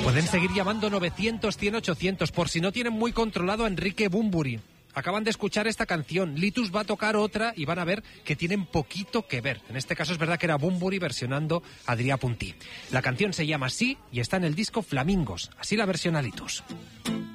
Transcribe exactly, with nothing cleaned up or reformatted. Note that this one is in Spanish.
Pueden seguir llamando novecientos, cien, ochocientos por si no tienen muy controlado a Enrique Bunbury. Acaban de escuchar esta canción, Litus va a tocar otra y van a ver que tienen poquito que ver. En este caso es verdad que era Bunbury versionando a Adrià Puntí. La canción se llama Sí y está en el disco Flamingos. Así la versiona Litus.